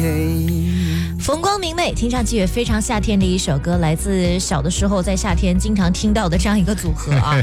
风光明媚，听上去也非常夏天的一首歌，来自小的时候在夏天经常听到的这样一个组合啊。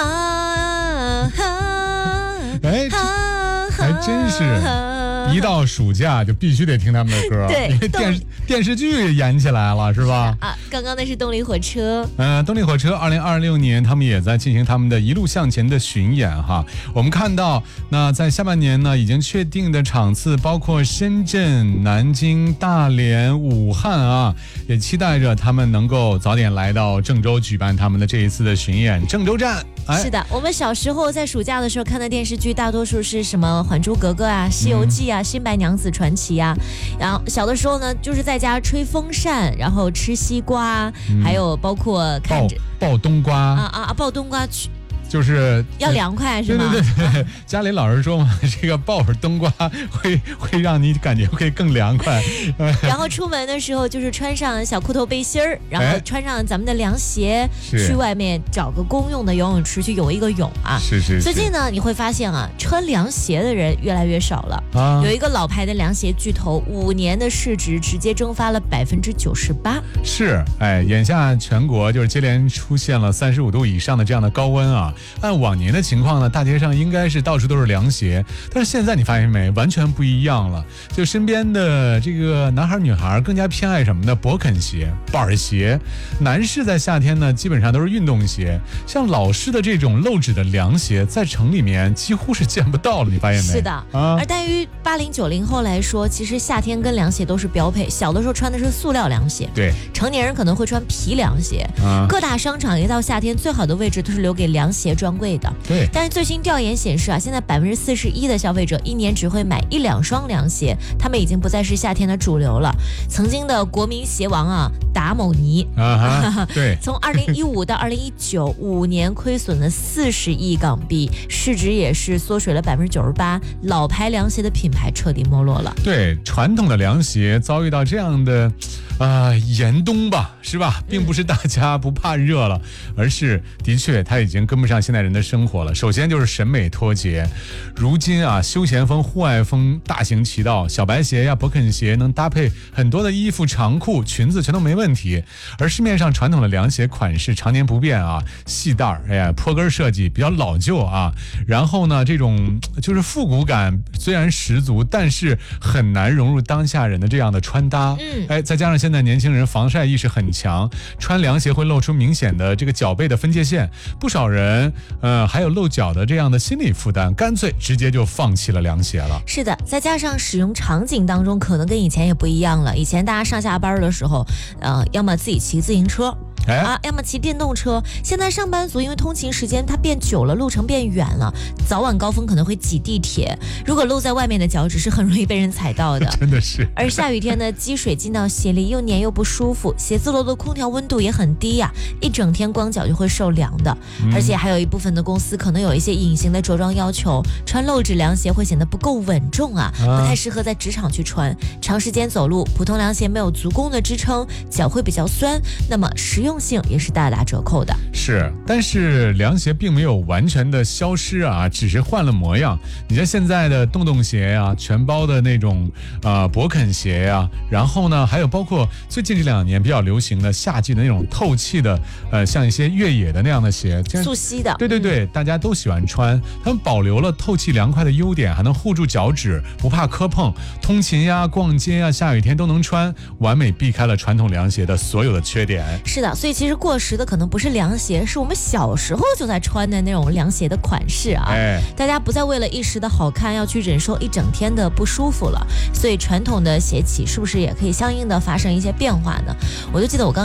哎，还真是。一到暑假就必须得听他们的歌， 对， 因为电视剧演起来了，是吧？ 啊，刚刚那是动力火车。 动力火车2026年他们也在进行他们的一路向前的巡演哈。我们看到，那在下半年呢，已经确定的场次包括深圳、南京、大连、武汉啊，也期待着他们能够早点来到郑州举办他们的这一次的巡演。郑州站。 是的，我们小时候在暑假的时候看的电视剧，大多数是什么《还珠格格》啊、《西游记》啊、《新白娘子传奇》啊。然后小的时候呢，就是在家吹风扇，然后吃西瓜，还有包括看着爆冬瓜爆冬瓜去。 就是要凉快是吗？ 对，家里老是说嘛，这个爆会冬瓜会让你感觉会更凉快。 然后出门的时候就是穿上小裤头背心儿，然后穿上咱们的凉鞋，去外面找个公用的游泳池去游一个泳啊。 是。 最近呢，你会发现啊，穿凉鞋的人越来越少了。有一个老牌的凉鞋巨头，5年的市值直接蒸发了98%。 是，眼下全国就是接连出现了35度以上的这样的高温啊。按往年的情况呢，大街上应该是到处都是凉鞋，但是现在你发现没，完全不一样了。就身边的这个男孩女孩更加偏爱什么呢？勃肯鞋、板鞋。男士在夏天呢，基本上都是运动鞋。像老式的这种露趾的凉鞋，在城里面几乎是见不到了，你发现没？ 是的，而对于80、90后来说，其实夏天跟凉鞋都是标配。小的时候穿的是塑料凉鞋， 对， 成年人可能会穿皮凉鞋。各大商场一到夏天，最好的位置都是留给凉鞋专柜的。 对， 但是最新调研显示啊，现在41%的消费者一年只会买1、2双凉鞋，他们已经不再是夏天的主流了。曾经的国民鞋王啊，达某尼对， 从2015到2019，5年亏损了40亿港币，市值也是缩水了98%。老牌凉鞋的品牌彻底没落了。 对，传统的凉鞋遭遇到这样的严冬吧，是吧？并不是大家不怕热了，而是的确它已经跟不上现代人的生活了。首先就是审美脱节，如今啊，休闲风、户外风大行其道，小白鞋呀、勃肯鞋能搭配很多的衣服、长裤、裙子全都没问题。而市面上传统的凉鞋款式常年不变啊，细带坡跟设计比较老旧啊。然后呢，这种就是复古感虽然十足，但是很难融入当下人的这样的穿搭。再加上现在年轻人防晒意识很强，穿凉鞋会露出明显的这个脚背的分界线，不少人还有露脚的这样的心理负担，干脆直接就放弃了凉鞋了。 是的，再加上使用场景当中可能跟以前也不一样了。以前大家上下班的时候，要么自己骑自行车。要么骑电动车。现在上班族因为通勤时间它变久了，路程变远了，早晚高峰可能会挤地铁，如果露在外面的脚趾是很容易被人踩到的。 真的是。 而下雨天呢，积水进到鞋里又黏又不舒服，写字楼的空调温度也很低呀，一整天光脚就会受凉的。而且还有一部分的公司可能有一些隐形的着装要求，穿露趾凉鞋会显得不够稳重啊，不太适合在职场去穿。长时间走路，普通凉鞋没有足弓的支撑，脚会比较酸，那么实用性也是大打折扣的。 是，但是凉鞋并没有完全的消失啊，只是换了模样。你像现在的洞鞋呀、全包的那种勃肯鞋呀，然后呢，还有包括最近这2年比较流行的夏季的那种透气的，像一些越野的那样的鞋， 速吸的。 对，大家都喜欢穿，他们保留了透气凉快的优点，还能护住脚趾，不怕磕碰，通勤呀、逛街呀、下雨天都能穿，完美避开了传统凉鞋的所有的缺点。 是的，所以其实过时的可能不是凉鞋，是我们小时候就在穿的那种凉鞋的款式啊。大家不再为了一时的好看要去忍受一整天的不舒服了，所以传统的鞋企是不是也可以相应的发生一些变化呢？我就记得我刚